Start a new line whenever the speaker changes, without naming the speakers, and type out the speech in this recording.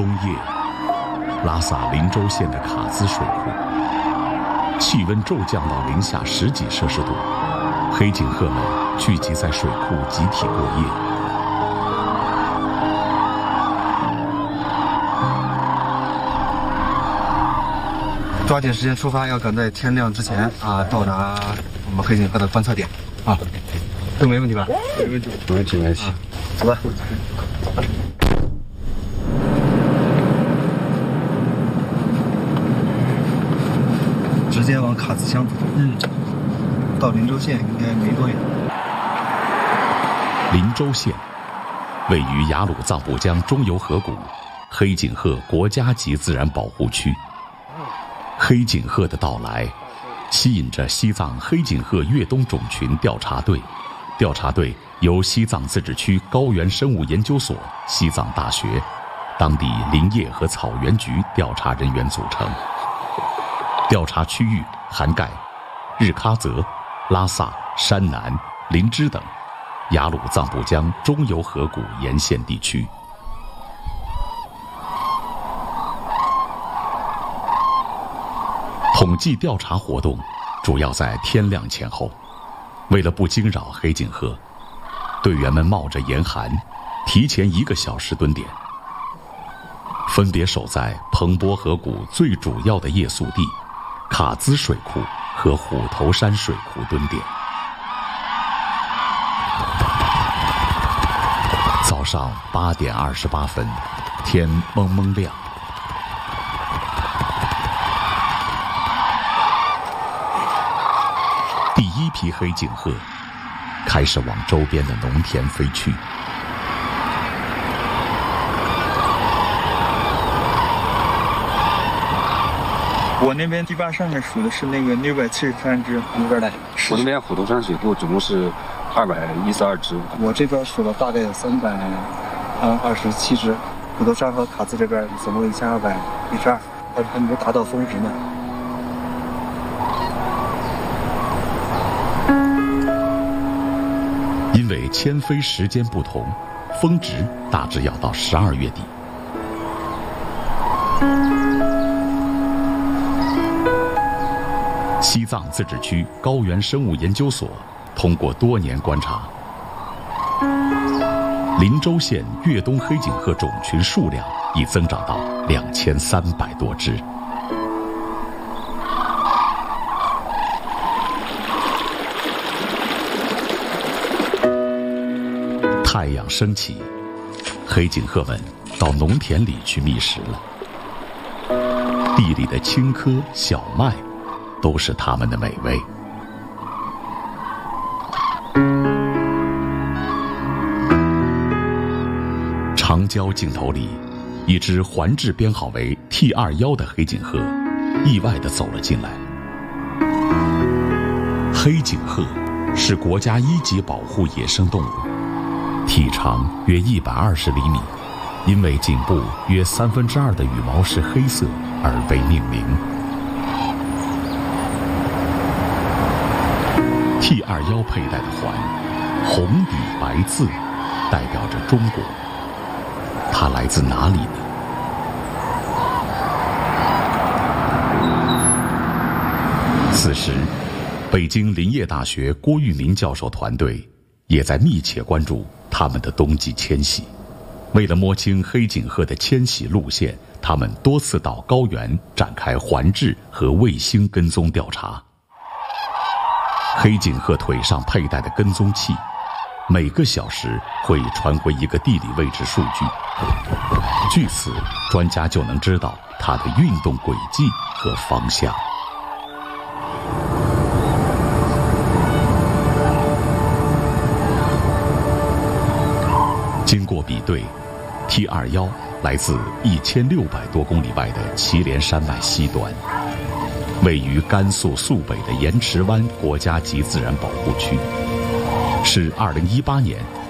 冬夜，拉萨林州县的卡孜水库，气温骤降到零下10几摄氏度，黑颈鹤们聚集在水库集体过夜。
抓紧时间出发，要赶在天亮之前到达我们黑颈鹤的观测点啊，这没问题吧？没问题，没问题，没问题。走吧。直接往卡孜乡走。到林州县应该没多远。
林州县位于雅鲁藏布江中游河谷黑颈鹤国家级自然保护区。黑颈鹤的到来，吸引着西藏黑颈鹤越冬种群调查队。调查队由西藏自治区高原生物研究所、西藏大学、当地林业和草原局调查人员组成。调查区域涵盖日喀则、拉萨、山南、林芝等雅鲁藏布江中游河谷沿线地区。统计调查活动主要在天亮前后，为了不惊扰黑颈鹤，队员们冒着严寒，提前1个小时蹲点，分别守在彭波河谷最主要的夜宿地卡孜水库和虎头山水库蹲点。早上8点28分，天蒙蒙亮。第一批黑颈鹤开始往周边的农田飞去。
我那边堤坝上面数的是那个673只，
你这儿来。
我那边虎头山水库总共是212只。
我这边数了大概有327只，虎头山和卡孜这边总共1212，还没达到峰值呢。
因为迁飞时间不同，峰值大致要到12月底。西藏自治区高原生物研究所通过多年观察，林州县越冬黑颈鹤种群数量已增长到2300多只。太阳升起，黑颈鹤们到农田里去觅食了。地里的青稞、小麦都是它们的美味。长焦镜头里，一只环质编号为 T21的黑颈鹤意外地走了进来。黑颈鹤是国家1级保护野生动物，体长约120厘米，因为颈部约2/3的羽毛是黑色而被命名。T21佩戴的环，红底白字，代表着中国。它来自哪里呢？此时，北京林业大学郭玉民教授团队也在密切关注它们的冬季迁徙。为了摸清黑颈鹤的迁徙路线，他们多次到高原展开环质和卫星跟踪调查。黑颈鹤腿上佩戴的跟踪器，每个小时会传回一个地理位置数据，据此，专家就能知道它的运动轨迹和方向。经过比对， T21来自1600多公里外的祁连山脉西端，位于甘肃肃北的盐池湾国家级自然保护区，是2018年